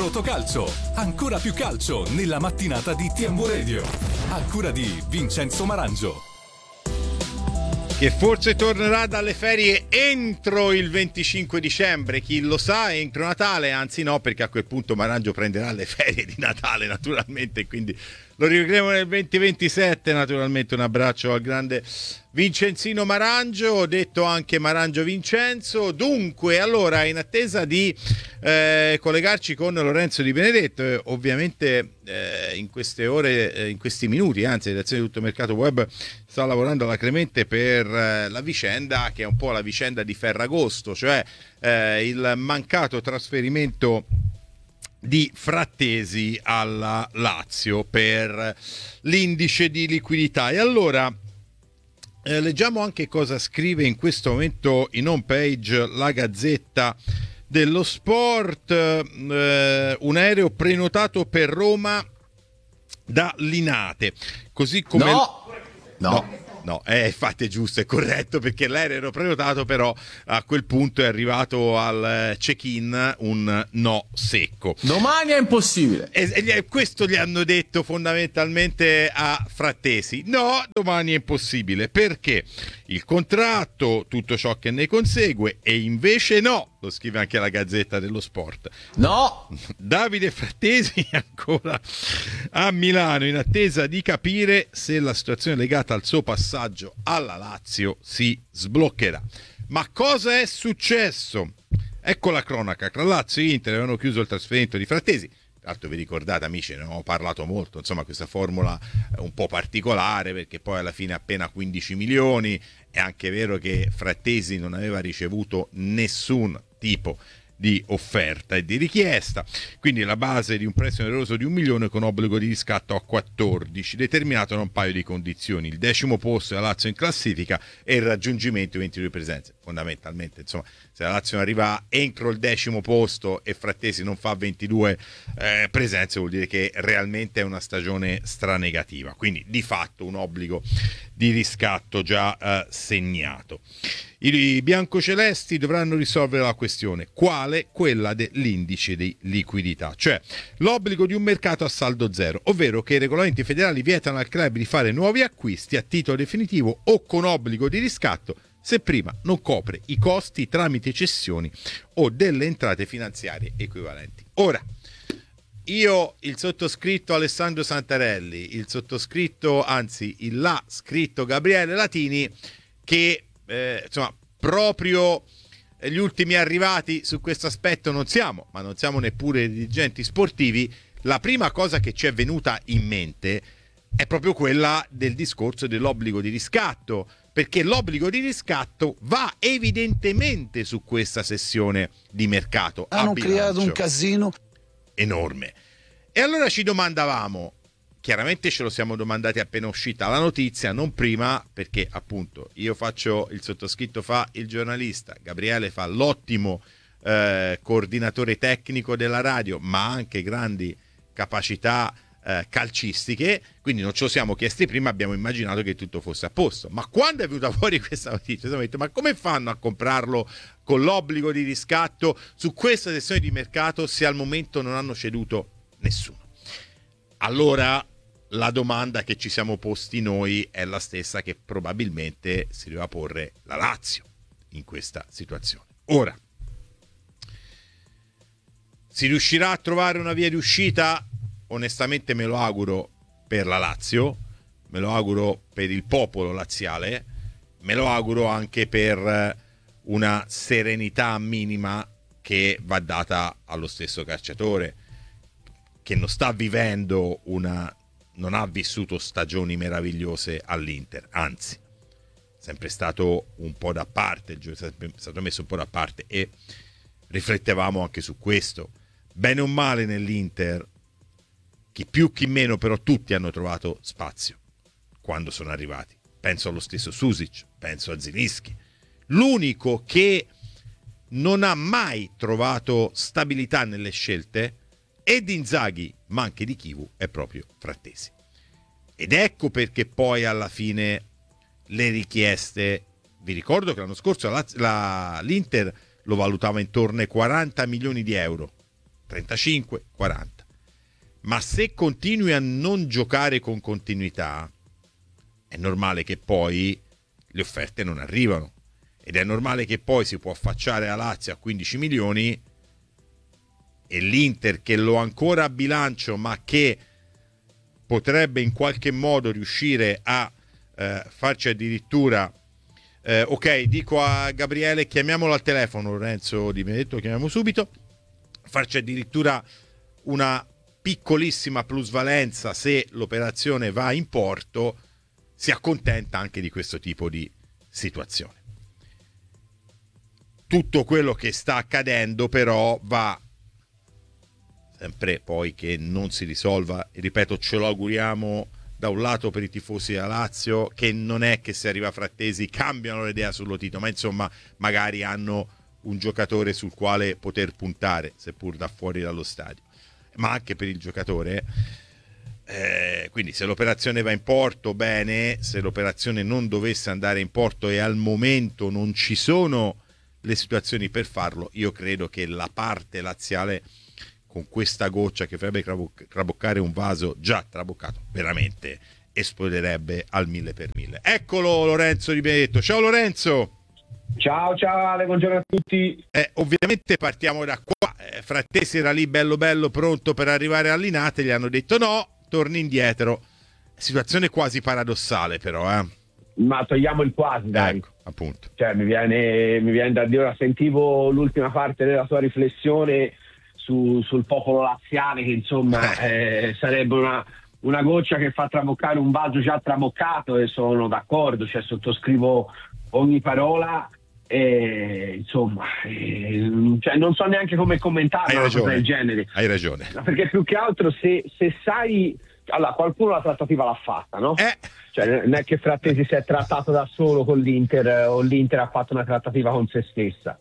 Totocalcio, ancora più calcio nella mattinata di TMW Radio, a cura di Vincenzo Marangio. Che forse tornerà dalle ferie entro il 25 dicembre, chi lo sa, entro Natale, anzi no, perché a quel punto Marangio prenderà le ferie di Natale naturalmente, quindi lo rivedremo nel 2027. Naturalmente un abbraccio al grande Vincenzino Marangio, detto anche Marangio Vincenzo. Dunque, allora, in attesa di collegarci con Lorenzo Di Benedetto, ovviamente in queste ore, in questi minuti, anzi, la redazione di Tutto Mercato Web sta lavorando alla Clemente per la vicenda che è un po' la vicenda di Ferragosto, cioè il mancato trasferimento di Frattesi alla Lazio per l'indice di liquidità. E allora leggiamo anche cosa scrive in questo momento in home page la Gazzetta dello Sport. Un aereo prenotato per Roma da Linate, così come No, infatti è giusto, è corretto, perché l'aereo era prenotato, però a quel punto è arrivato al check-in un no secco. Domani è impossibile. E questo gli hanno detto fondamentalmente a Frattesi. No, domani è impossibile, perché il contratto, tutto ciò che ne consegue, e invece no, lo scrive anche la Gazzetta dello Sport. No! Davide Frattesi ancora a Milano in attesa di capire se la situazione legata al suo passaggio alla Lazio si sbloccherà. Ma cosa è successo? Ecco la cronaca. Tra Lazio e Inter avevano chiuso il trasferimento di Frattesi. Tra l'altro vi ricordate, amici, ne abbiamo parlato molto, insomma, questa formula è un po' particolare, perché poi alla fine appena 15 milioni. È anche vero che Frattesi non aveva ricevuto nessun tipo di offerta e di richiesta, quindi la base di un prestito oneroso di 1 milione con obbligo di riscatto a 14, determinato da un paio di condizioni: il 10° posto della Lazio in classifica e il raggiungimento di 22 presenze. Fondamentalmente, insomma, se la Lazio arriva entro il 10° posto e Frattesi non fa 22 presenze, vuol dire che realmente è una stagione stranegativa, quindi di fatto un obbligo di riscatto già segnato. I biancocelesti dovranno risolvere la questione. Quale? Quella dell'indice di liquidità, cioè l'obbligo di un mercato a saldo zero, ovvero che i regolamenti federali vietano al club di fare nuovi acquisti a titolo definitivo o con obbligo di riscatto se prima non copre i costi tramite cessioni o delle entrate finanziarie equivalenti. Ora, io, il sottoscritto Alessandro Santarelli, il sottoscritto, anzi il là scritto Gabriele Latini, che insomma proprio gli ultimi arrivati su questo aspetto non siamo, ma non siamo neppure dirigenti sportivi. La prima cosa che ci è venuta in mente è proprio quella del discorso dell'obbligo di riscatto, perché l'obbligo di riscatto va evidentemente su questa sessione di mercato. Hanno creato un casino enorme. E allora ci domandavamo, chiaramente ce lo siamo domandati appena uscita la notizia, non prima, perché appunto io faccio il sottoscritto, fa il giornalista, Gabriele fa l'ottimo coordinatore tecnico della radio, ma anche grandi capacità calcistiche, quindi non ce lo siamo chiesti prima, abbiamo immaginato che tutto fosse a posto. Ma quando è venuta fuori questa notizia abbiamo detto: ma come fanno a comprarlo con l'obbligo di riscatto su questa sessione di mercato se al momento non hanno ceduto nessuno? Allora la domanda che ci siamo posti noi è la stessa che probabilmente si doveva porre la Lazio in questa situazione. Ora, si riuscirà a trovare una via di uscita? Onestamente me lo auguro per la Lazio, me lo auguro per il popolo laziale, me lo auguro anche per una serenità minima che va data allo stesso calciatore, che non sta vivendo non ha vissuto stagioni meravigliose all'Inter, anzi, sempre stato un po' da parte, il gioco è sempre stato messo un po' da parte, e riflettevamo anche su questo. Bene o male nell'Inter, chi più chi meno, però tutti hanno trovato spazio quando sono arrivati. Penso allo stesso Susic, penso a Zilinski. L'unico che non ha mai trovato stabilità nelle scelte e di Inzaghi, ma anche di Chivu, è proprio Frattesi. Ed ecco perché poi alla fine le richieste, vi ricordo che l'anno scorso l'Inter lo valutava intorno ai 40 milioni di euro 35, 40. Ma se continui a non giocare con continuità, è normale che poi le offerte non arrivano, ed è normale che poi si può affacciare a Lazio a 15 milioni e l'Inter, che lo ha ancora a bilancio ma che potrebbe in qualche modo riuscire a farci addirittura ok, dico a Gabriele, chiamiamolo al telefono, Lorenzo Di Benedetto, lo chiamiamo subito, farci addirittura una piccolissima plusvalenza se l'operazione va in porto, si accontenta anche di questo tipo di situazione. Tutto quello che sta accadendo però va sempre poi che non si risolva, e ripeto, ce lo auguriamo da un lato per i tifosi della Lazio, che non è che se arriva Frattesi cambiano l'idea sul Lotito, ma insomma magari hanno un giocatore sul quale poter puntare, seppur da fuori dallo stadio, ma anche per il giocatore. Quindi se l'operazione va in porto, bene; se l'operazione non dovesse andare in porto e al momento non ci sono le situazioni per farlo, io credo che la parte laziale, con questa goccia che farebbe traboccare un vaso già traboccato, veramente esploderebbe al 1000%. Eccolo Lorenzo Di Benedetto. Ciao Lorenzo. Ciao Ale, buongiorno a tutti. Ovviamente partiamo da qua. Frattesi era lì bello pronto per arrivare a Linate, gli hanno detto no, torni indietro. Situazione quasi paradossale però, Ma togliamo il quasi, dai. Ecco, appunto. Cioè, mi viene da dire, ora sentivo l'ultima parte della tua riflessione sul popolo laziale, che insomma sarebbe una goccia che fa traboccare un vaso già traboccato, e sono d'accordo, cioè sottoscrivo ogni parola, e insomma cioè, non so neanche come commentare una cosa del genere. Hai ragione. Perché più che altro se sai, allora qualcuno la trattativa l'ha fatta, no? Cioè, non è che Frattesi si è trattato da solo con l'Inter, o l'Inter ha fatto una trattativa con se stessa.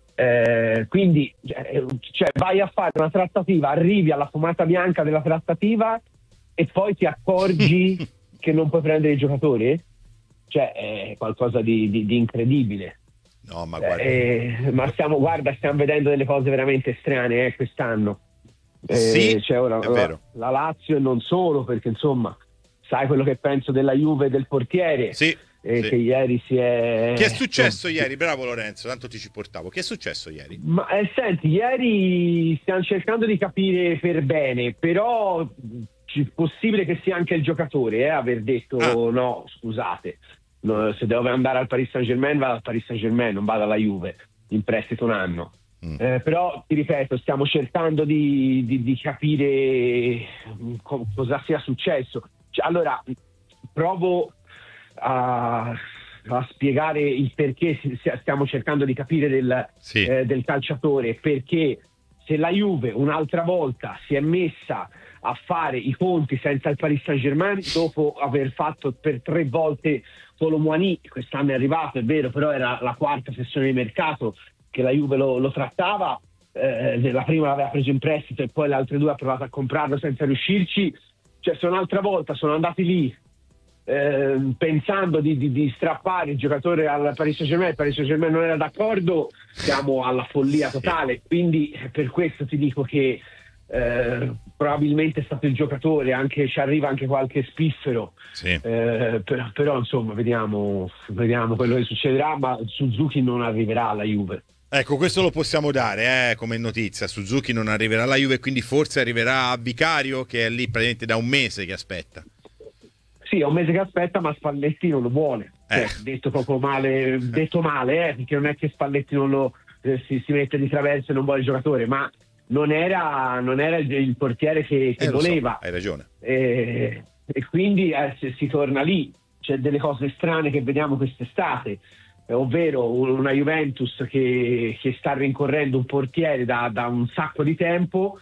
Quindi cioè, vai a fare una trattativa, arrivi alla fumata bianca della trattativa e poi ti accorgi che non puoi prendere i giocatori? Cioè è qualcosa di incredibile. No, ma guarda, ma stiamo vedendo delle cose veramente strane quest'anno. Sì, cioè, ora, è vero. La Lazio, e non solo, perché insomma sai quello che penso della Juve e del portiere. Sì. Che ieri si è... Che è successo ieri? Bravo Lorenzo, tanto ti ci portavo. Che è successo ieri? Ma senti, ieri stiamo cercando di capire per bene, però è possibile che sia anche il giocatore aver detto no, scusate, no, se devo andare al Paris Saint-Germain vado al Paris Saint-Germain, non vado alla Juve in prestito un anno. Però ti ripeto, stiamo cercando di capire cosa sia successo. Cioè, allora provo a spiegare il perché stiamo cercando di capire del calciatore, perché se la Juve un'altra volta si è messa a fare i conti senza il Paris Saint-Germain, dopo aver fatto per 3 volte Kolo Muani, quest'anno è arrivato, è vero, però era la quarta sessione di mercato che la Juve lo trattava, la prima l'aveva preso in prestito e poi le altre 2 ha provato a comprarlo senza riuscirci. Cioè, se un'altra volta sono andati lì pensando di strappare il giocatore al Paris Saint-Germain, il Paris Saint-Germain non era d'accordo, siamo alla follia totale. Quindi per questo ti dico che probabilmente è stato il giocatore, anche ci arriva anche qualche spiffero, però insomma vediamo quello che succederà, ma Suzuki non arriverà alla Juve. Ecco, questo lo possiamo dare come notizia. Suzuki non arriverà alla Juve, quindi forse arriverà a Vicario, che è lì praticamente da un mese che aspetta. Sì, è un mese che aspetta, ma Spalletti non lo vuole. Detto proprio male, perché non è che Spalletti non si mette di traverso e non vuole il giocatore, ma non era il portiere che voleva. So, hai ragione. E quindi si torna lì. C'è delle cose strane che vediamo quest'estate, ovvero una Juventus che sta rincorrendo un portiere da un sacco di tempo.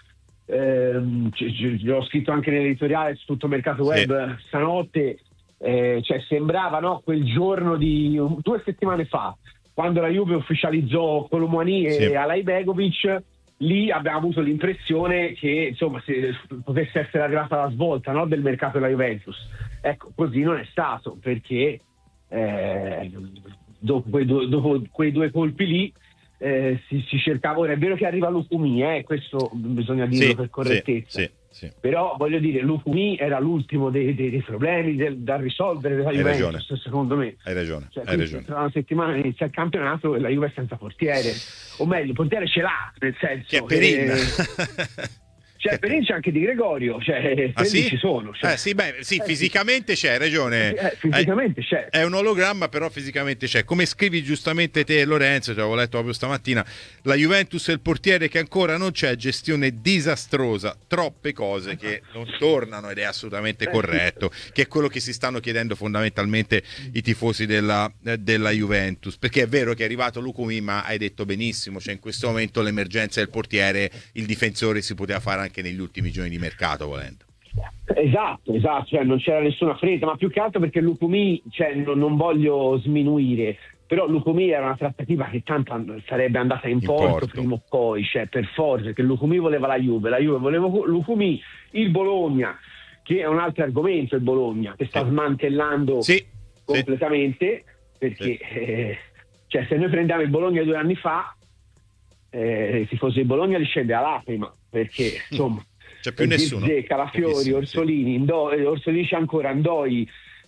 L'ho scritto anche nell'editoriale su Tutto Mercato Web stanotte, cioè sembrava, no, quel giorno di 2 settimane fa, quando la Juve ufficializzò Kolo Muani e Alajbegovic. Lì abbiamo avuto l'impressione che insomma potesse essere arrivata la svolta, no, del mercato della Juventus. Ecco, così non è stato, perché dopo quei due colpi lì si cercava. Ora è vero che arriva Lukumi, questo bisogna dirlo per correttezza. Sì. Però voglio dire, Lukumi era l'ultimo dei problemi da risolvere della Juventus, secondo me. Hai ragione. Tra una settimana inizia il campionato e la Juve è senza portiere, o meglio, il portiere ce l'ha, nel senso che è Perin. Perin c'è anche Di Gregorio, sì? ci sono. Fisicamente c'è, hai ragione. Fisicamente c'è. È un ologramma, però fisicamente c'è. Come scrivi giustamente te, Lorenzo, ci avevo letto proprio stamattina, la Juventus e il portiere che ancora non c'è, gestione disastrosa, troppe cose che non tornano, ed è assolutamente corretto, che è quello che si stanno chiedendo fondamentalmente i tifosi della Juventus, perché è vero che è arrivato Lukumi, ma hai detto benissimo, in questo momento l'emergenza del portiere, il difensore si poteva fare anche negli ultimi giorni di mercato, volendo. Esatto, non c'era nessuna fretta, ma più che altro perché Lukumi, non voglio sminuire, però Lukumi era una trattativa che tanto sarebbe andata in porto prima o poi, per forza, perché Lukumi voleva la Juve voleva Lukumi, il Bologna, che è un altro argomento, il Bologna, che sta smantellando completamente, perché se noi prendiamo il Bologna 2 anni fa, i tifosi di Bologna li scende all'aprima, perché insomma c'è più nessuno. Calafiori, Orsolini, Orsolini c'è ancora, Ndoi,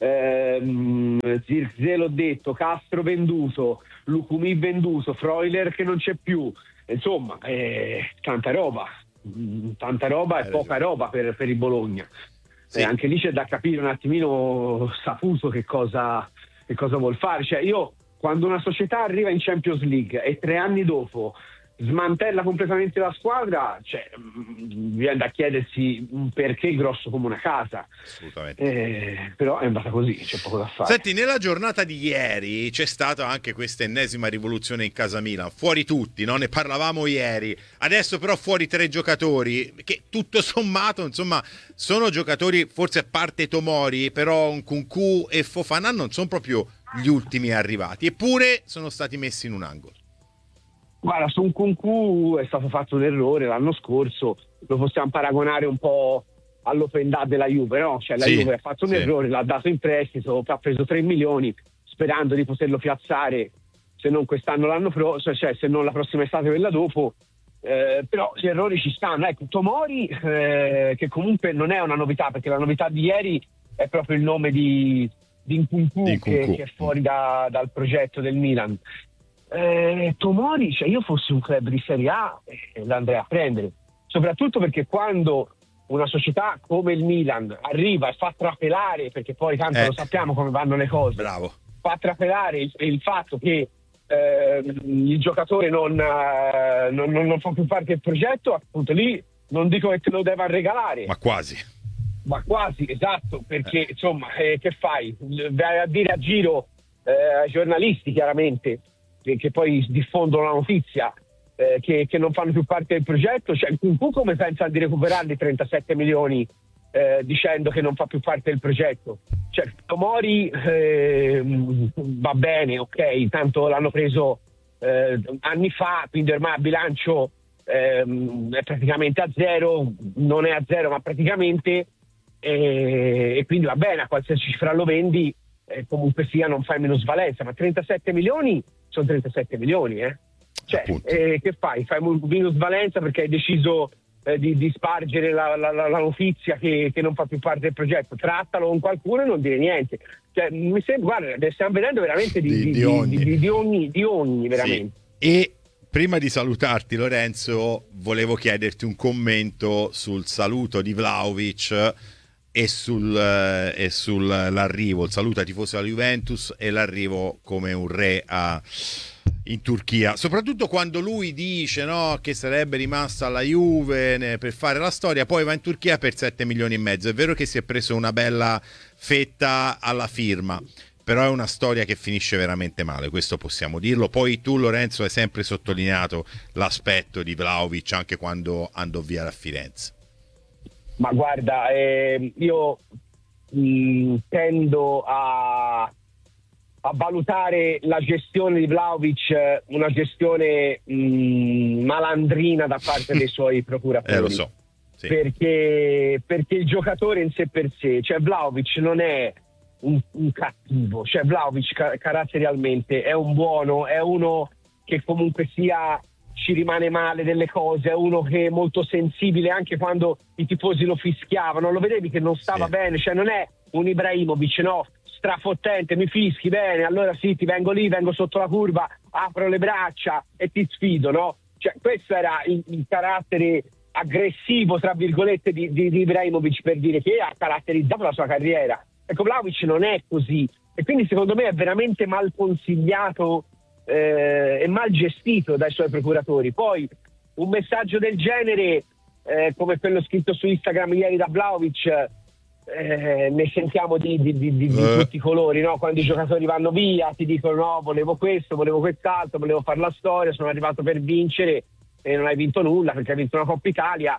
Zirkzee l'ho detto, Castro venduto, Lukumi venduto, Freuler che non c'è più, insomma tanta roba e poca roba per il Bologna. Anche lì c'è da capire un attimino saputo che cosa vuol fare. Io, quando una società arriva in Champions League e 3 anni dopo smantella completamente la squadra, viene da chiedersi un perché grosso come una casa. Assolutamente. Però è andata così, c'è poco da fare. Senti, nella giornata di ieri c'è stata anche questa ennesima rivoluzione in casa Milan, fuori tutti, no? Ne parlavamo ieri, adesso però fuori 3 giocatori che tutto sommato, insomma, sono giocatori, forse a parte Tomori, però Nkunku e Fofana non sono proprio gli ultimi arrivati, eppure sono stati messi in un angolo. Guarda, su Nkunku è stato fatto un errore l'anno scorso, lo possiamo paragonare un po' all'open day della Juve, no? La Juve ha fatto un errore, l'ha dato in prestito, ha preso 3 milioni sperando di poterlo piazzare, se non quest'anno l'anno prossimo, se non la prossima estate, quella dopo, però gli errori ci stanno. Ecco, Tomori, che comunque non è una novità, perché la novità di ieri è proprio il nome di Nkunku. Che è fuori dal progetto del Milan. Tomori, io fossi un club di Serie A l'andrei a prendere, soprattutto perché quando una società come il Milan arriva e fa trapelare, perché poi tanto lo sappiamo come vanno le cose, fa trapelare il fatto che il giocatore non fa più parte del progetto, appunto lì non dico che te lo deve regalare, ma quasi, esatto, perché insomma che fai? Vai a dire a giro ai giornalisti, chiaramente, che poi diffondono la notizia, che non fanno più parte del progetto. Nkunku come pensa di recuperarli 37 milioni dicendo che non fa più parte del progetto? Tomori va bene, ok, tanto l'hanno preso anni fa, quindi ormai a bilancio è praticamente a zero, non è a zero ma praticamente, e quindi va bene, a qualsiasi cifra lo vendi, comunque sia non fai minusvalenza, ma 37 milioni sono 37 milioni, che fai? Fai minusvalenza perché hai deciso di spargere la notizia che non fa più parte del progetto. Trattalo con qualcuno e non dire niente. Mi sembra, guarda, stiamo vedendo veramente di ogni veramente. Sì. E prima di salutarti, Lorenzo, volevo chiederti un commento sul saluto di Vlahovic e sull'arrivo, il saluto ai tifosi della Juventus e l'arrivo come un re in Turchia, soprattutto quando lui dice, no, che sarebbe rimasto alla Juve per fare la storia, poi va in Turchia per 7 milioni e mezzo. È vero che si è preso una bella fetta alla firma, però è una storia che finisce veramente male, questo possiamo dirlo. Poi tu, Lorenzo, hai sempre sottolineato l'aspetto di Vlahovic anche quando andò via da Firenze. Ma guarda, io tendo a valutare la gestione di Vlahovic una gestione malandrina da parte dei suoi procuratori. Lo so. Sì. Perché il giocatore in sé per sé, Vlahovic non è un cattivo, Vlahovic caratterialmente è un buono, è uno che comunque sia ci rimane male delle cose, è uno che è molto sensibile anche quando i tifosi lo fischiavano, lo vedevi che non stava bene, cioè non è un Ibrahimovic, no, strafottente, mi fischi bene, allora sì, ti vengo lì, vengo sotto la curva, apro le braccia e ti sfido, no? Cioè questo era il carattere aggressivo, tra virgolette, di Ibrahimovic, per dire, che ha caratterizzato la sua carriera. Ecco, Vlahovic non è così, e quindi secondo me è veramente mal consigliato e mal gestito dai suoi procuratori. Poi un messaggio del genere, come quello scritto su Instagram ieri da Vlahovic, ne sentiamo di tutti i colori, no? Quando i giocatori vanno via ti dicono no, volevo questo, volevo quest'altro, volevo fare la storia, sono arrivato per vincere e non hai vinto nulla perché hai vinto una Coppa Italia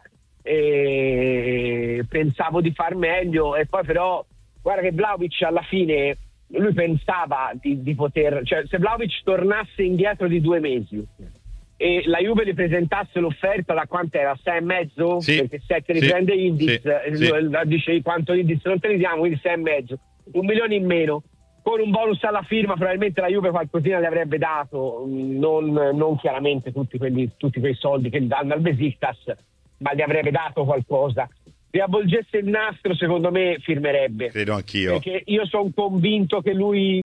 e pensavo di far meglio. E poi però guarda che Vlahovic alla fine lui pensava di poter, cioè se Vlahovic tornasse indietro di 2 mesi e la Juve gli presentasse l'offerta da quant'era? 6,5? Sì, perché 7 riprende Indiz, sì. dice quanto Indiz non te li diamo, quindi 6,5, 1 milione in meno, con un bonus alla firma probabilmente la Juve qualcosina le avrebbe dato, non chiaramente tutti quei soldi che gli danno al Besiktas, ma gli avrebbe dato qualcosa. Se avvolgesse il nastro secondo me firmerebbe, credo anch'io, perché io sono convinto che lui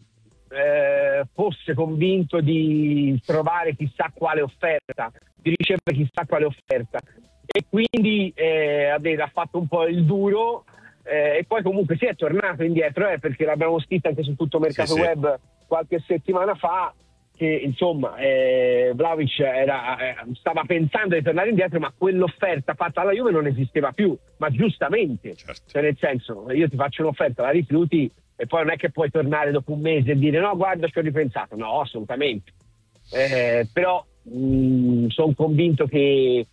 fosse convinto di trovare chissà quale offerta, di ricevere chissà quale offerta, e quindi ha fatto un po' il duro, e poi comunque si è tornato indietro, perché l'abbiamo scritto anche su Tutto Mercato Web qualche settimana fa, che insomma Vlahovic stava pensando di tornare indietro, ma quell'offerta fatta alla Juve non esisteva più, ma giustamente, cioè nel senso, io ti faccio un'offerta, la rifiuti e poi non è che puoi tornare dopo un mese e dire no, guarda, ci ho ripensato. No, assolutamente. Però sono convinto che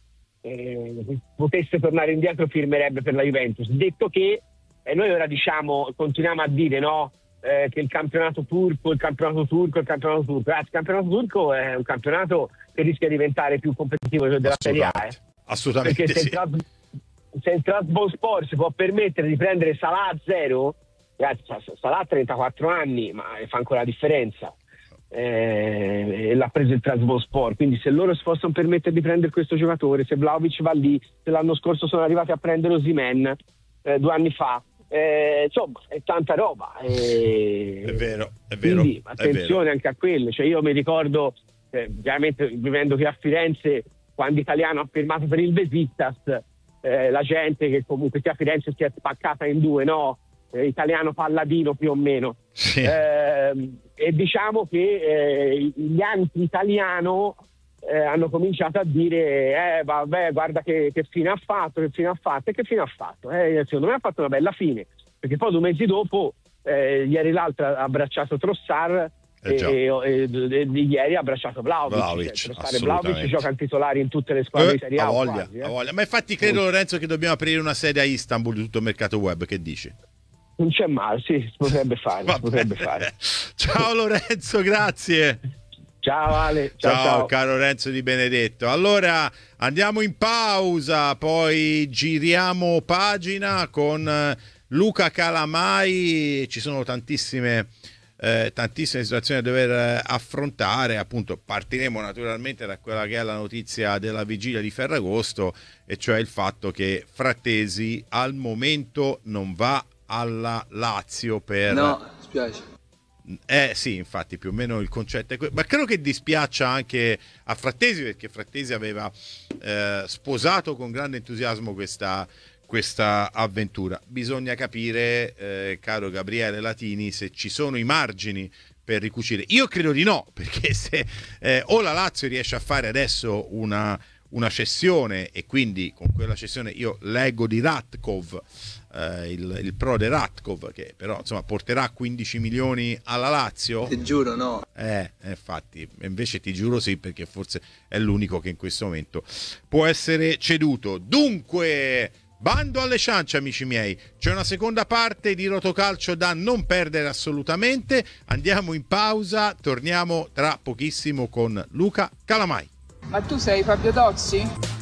potesse tornare indietro, firmerebbe per la Juventus. Detto che noi ora continuiamo a dire no, che il campionato turco. Ragazzi, il campionato turco è un campionato che rischia di diventare più competitivo della Serie A. Assolutamente. Perché se il Trabzonspor si può permettere di prendere Salah a 0, ragazzi, Salah ha 34 anni, ma fa ancora la differenza. E l'ha preso il Trabzonspor, quindi se loro si possono permettere di prendere questo giocatore, se Vlahovic va lì, se l'anno scorso sono arrivati a prendere Osimhen 2 anni fa, insomma è tanta roba, è vero, quindi attenzione anche a quello. Cioè io mi ricordo chiaramente vivendo qui a Firenze, quando Italiano ha firmato per il Besiktas, la gente che comunque qui a Firenze si è spaccata in due, no? Italiano Palladino più o meno, e diciamo che gli anti-italiano hanno cominciato a dire vabbè, guarda che fine ha fatto, e secondo me ha fatto una bella fine, perché poi 2 mesi dopo ieri l'altro ha abbracciato Trossard e ieri ha abbracciato Vlahovic. Vlahovic gioca il titolare in tutte le squadre di Serie A, voglia. Ma infatti credo, Lorenzo, che dobbiamo aprire una sede a Istanbul di Tutto Mercato Web, che dici? Non c'è male, sì, si potrebbe fare. Ciao Lorenzo, grazie. Ciao Ale. Ciao caro Lorenzo Di Benedetto. Allora andiamo in pausa, poi giriamo pagina con Luca Calamai. Ci sono tantissime situazioni da dover affrontare. Appunto partiremo naturalmente da quella che è la notizia della vigilia di Ferragosto, e cioè il fatto che Frattesi al momento non va alla Lazio per... No, spiace. Sì, infatti più o meno il concetto è ma credo che dispiaccia anche a Frattesi, perché Frattesi aveva sposato con grande entusiasmo questa avventura. Bisogna capire, caro Gabriele Latini, se ci sono i margini per ricucire. Io credo di no, perché se o la Lazio riesce a fare adesso una cessione, e quindi con quella cessione io leggo di Ratkov, il prode Ratkov, che però insomma porterà 15 milioni alla Lazio. Ti giuro no. Infatti, invece ti giuro sì, perché forse è l'unico che in questo momento può essere ceduto. Dunque, bando alle ciance, amici miei, c'è una seconda parte di Rotocalcio da non perdere assolutamente. Andiamo in pausa, torniamo tra pochissimo con Luca Calamai. Ma tu sei Fabio Tozzi?